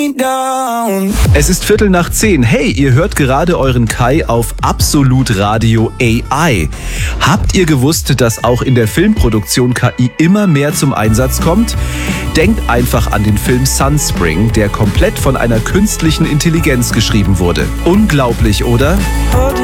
me down. Es ist 9:15. Hey, ihr hört gerade euren Kai auf Absolut Radio AI. Habt ihr gewusst, dass auch in der Filmproduktion KI immer mehr zum Einsatz kommt? Denkt einfach an den Film Sunspring, der komplett von einer künstlichen Intelligenz geschrieben wurde. Unglaublich, oder?